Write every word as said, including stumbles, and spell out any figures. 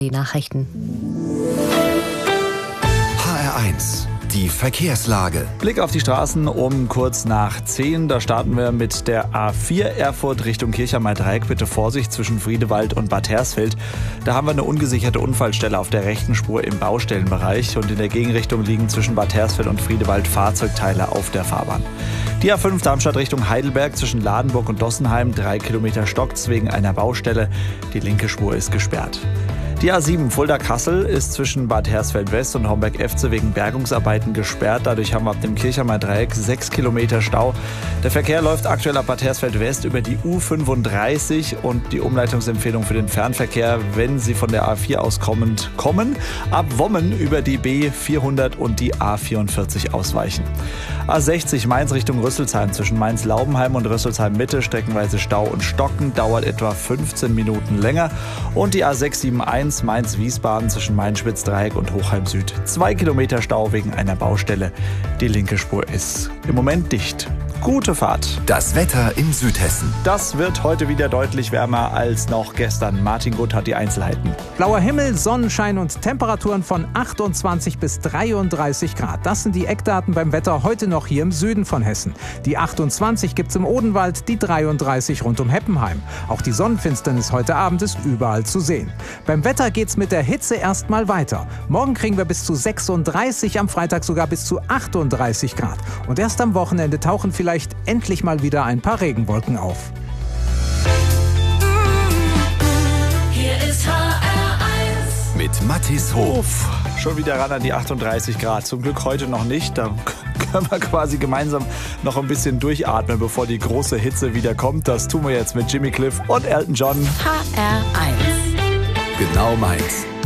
Die Nachrichten. H R eins, die Verkehrslage. Blick auf die Straßen um kurz nach zehn. Da starten wir mit der A vier Erfurt Richtung Kirchheimer-Dreieck. Bitte Vorsicht zwischen Friedewald und Bad Hersfeld. Da haben wir eine ungesicherte Unfallstelle auf der rechten Spur im Baustellenbereich. Und in der Gegenrichtung liegen zwischen Bad Hersfeld und Friedewald Fahrzeugteile auf der Fahrbahn. Die A fünf Darmstadt Richtung Heidelberg zwischen Ladenburg und Dossenheim. Drei Kilometer stockt's wegen einer Baustelle. Die linke Spur ist gesperrt. Die A sieben Fulda-Kassel ist zwischen Bad Hersfeld-West und Homberg-Efze wegen Bergungsarbeiten gesperrt. Dadurch haben wir ab dem Kirchheimer Dreieck sechs Kilometer Stau. Der Verkehr läuft aktuell ab Bad Hersfeld-West über die U fünfunddreißig und die Umleitungsempfehlung für den Fernverkehr, wenn Sie von der A vier aus kommend kommen, ab Wommen über die B vierhundert und die A vierundvierzig ausweichen. A sechzig Mainz Richtung Rüsselsheim zwischen Mainz-Laubenheim und Rüsselsheim-Mitte streckenweise Stau und Stocken, dauert etwa fünfzehn Minuten länger. Und die A sechs sieben eins Mainz-Wiesbaden zwischen Main-Spitz-Dreieck und Hochheim-Süd. Zwei Kilometer Stau wegen einer Baustelle. Die linke Spur ist im Moment dicht. Gute Fahrt. Das Wetter in Südhessen. Das wird heute wieder deutlich wärmer als noch gestern. Martin Gutt hat die Einzelheiten. Blauer Himmel, Sonnenschein und Temperaturen von achtundzwanzig bis dreiunddreißig Grad. Das sind die Eckdaten beim Wetter heute noch hier im Süden von Hessen. Die achtundzwanzig gibt's im Odenwald, die dreiunddreißig rund um Heppenheim. Auch die Sonnenfinsternis heute Abend ist überall zu sehen. Beim Wetter geht's mit der Hitze erstmal weiter. Morgen kriegen wir bis zu sechsunddreißig, am Freitag sogar bis zu achtunddreißig Grad. Und erst am Wochenende tauchen vielleicht endlich mal wieder ein paar Regenwolken auf. Hier ist H R eins Mit Mathis Hof. Schon wieder ran an die achtunddreißig Grad. Zum Glück heute noch nicht. Da können wir quasi gemeinsam noch ein bisschen durchatmen, bevor die große Hitze wieder kommt. Das tun wir jetzt mit Jimmy Cliff und Elton John. H R eins. Genau meins.